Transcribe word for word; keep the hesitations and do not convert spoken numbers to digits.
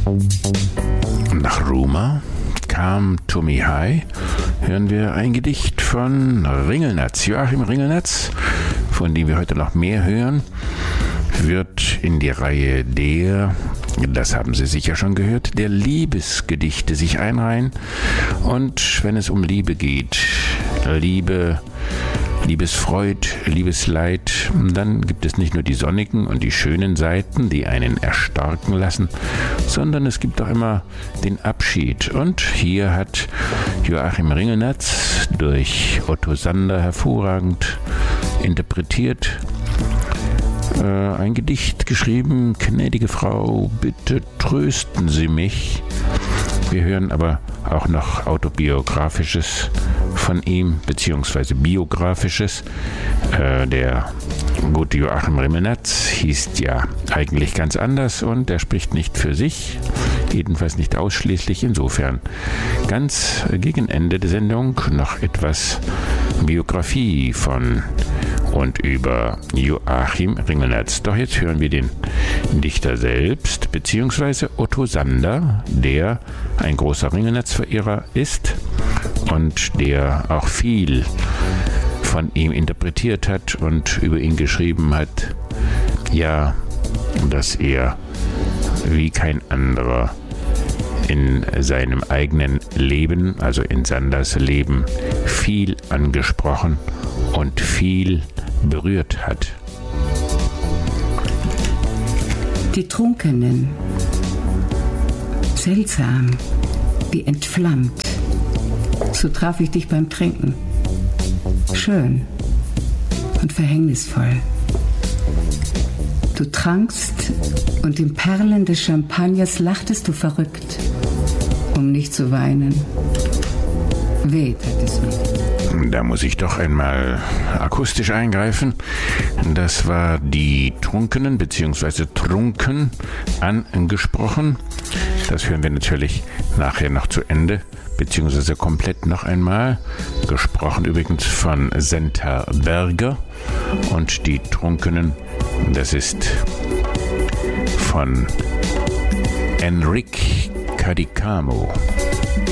Nach Ruma kam Tommy High, hören wir ein Gedicht von Ringelnatz. Joachim Ringelnatz, von dem wir heute noch mehr hören, wird in die Reihe der, das haben Sie sicher schon gehört, der Liebesgedichte sich einreihen. Und wenn es um Liebe geht, Liebe, Liebesfreud, Liebesleid, dann gibt es nicht nur die sonnigen und die schönen Seiten, die einen erstarken lassen, sondern es gibt auch immer den Abschied. Und hier hat Joachim Ringelnatz durch Otto Sander hervorragend interpretiert äh, ein Gedicht geschrieben: Gnädige Frau, bitte trösten Sie mich. Wir hören aber auch noch Autobiografisches von ihm, beziehungsweise Biografisches. Äh, der gute Joachim Ringelnatz hieß ja eigentlich ganz anders und er spricht nicht für sich, jedenfalls nicht ausschließlich. Insofern ganz gegen Ende der Sendung noch etwas Biografie von und über Joachim Ringelnatz. Doch jetzt hören wir den Dichter selbst, beziehungsweise Otto Sander, der ein großer Ringelnatz-Verehrer ist und der auch viel von ihm interpretiert hat und über ihn geschrieben hat. Ja, dass er wie kein anderer in seinem eigenen Leben, also in Sanders Leben, viel angesprochen und viel berührt hat. Die Trunkenen, seltsam, wie entflammt, so traf ich dich beim Trinken. Schön und verhängnisvoll. Du trankst und im Perlen des Champagners lachtest du verrückt, um nicht zu weinen. Weh tat es mir. Da muss ich doch einmal akustisch eingreifen. Das war die Trunkenen bzw. Trunken angesprochen. Das hören wir natürlich nachher noch zu Ende, beziehungsweise komplett noch einmal. Gesprochen übrigens von Senta Berger. Und die Trunkenen, das ist von Enrique Cadicamo.